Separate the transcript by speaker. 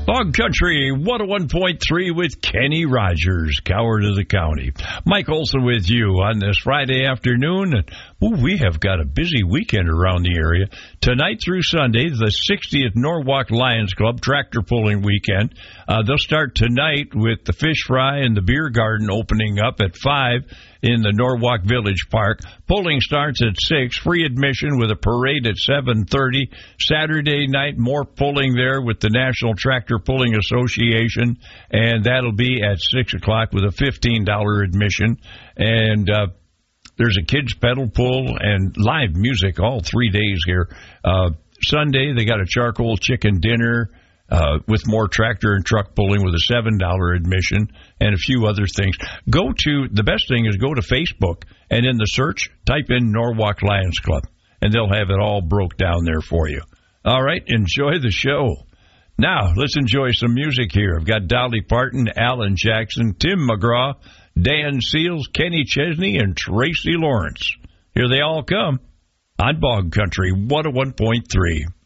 Speaker 1: Hog Country 101.3 with Kenny Rogers, Coward of the County. Mike Olson with you on this Friday afternoon. We have got a busy weekend around the area. Tonight through Sunday, the 60th Norwalk Lions Club tractor pulling weekend. They'll start tonight with the fish fry and the beer garden opening up at 5 in the Norwalk Village Park. Pulling starts at 6, free admission with a parade at 7:30. Saturday night, more pulling there with the National Tractor Pulling Association, and that'll be at 6 o'clock with a $15 admission. And there's a kids pedal pull and live music all 3 days here. Sunday, they got a charcoal chicken dinner with more tractor and truck pulling with a $7 admission and a few other things. The best thing is go to Facebook and in the search, type in Norwalk Lions Club, and they'll have it all broke down there for you. All right, enjoy the show. Now, let's enjoy some music here. I've got Dolly Parton, Alan Jackson, Tim McGraw, Dan Seals, Kenny Chesney, and Tracy Lawrence. Here they all come on Bog Country 101.3.